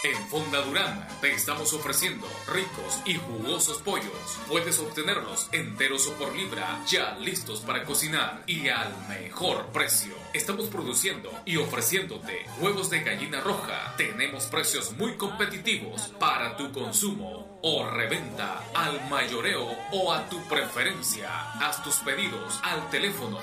En Fonda Durán te estamos ofreciendo ricos y jugosos pollos. Puedes obtenerlos enteros o por libra, ya listos para cocinar y al mejor precio. Estamos produciendo y ofreciéndote huevos de gallina roja. Tenemos precios muy competitivos para tu consumo o reventa al mayoreo o a tu preferencia. Haz tus pedidos al teléfono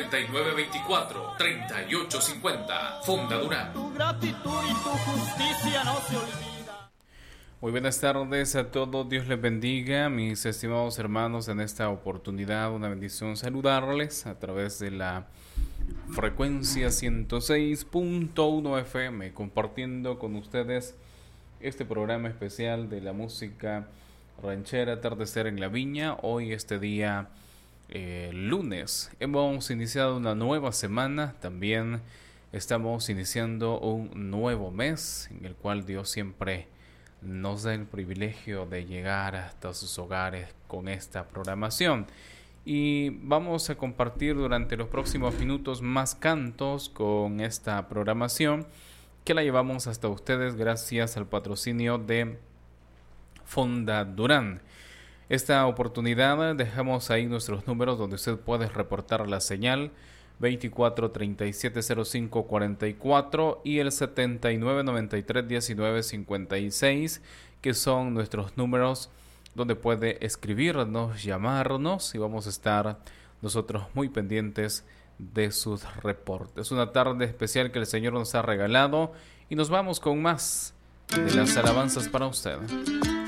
7924-3850. Fonda Durán. Tu gratitud y tu justicia no se olvida. Muy buenas tardes a todos, Dios les bendiga, mis estimados hermanos. En esta oportunidad, una bendición saludarles a través de la frecuencia 106.1 FM, compartiendo con ustedes este programa especial de la música ranchera, Atardecer en la Viña. Hoy, este día lunes, hemos iniciado una nueva semana. También estamos iniciando un nuevo mes en el cual Dios siempre nos da el privilegio de llegar hasta sus hogares con esta programación. Y vamos a compartir durante los próximos minutos más cantos con esta programación que la llevamos hasta ustedes gracias al patrocinio de Fonda Durán. Esta oportunidad dejamos ahí nuestros números donde usted puede reportar la señal 24 37 05 44 y el 79 93 19 56, que son nuestros números donde puede escribirnos, llamarnos, y vamos a estar nosotros muy pendientes de sus reportes. Una tarde especial que el Señor nos ha regalado y nos vamos con más de las alabanzas para usted.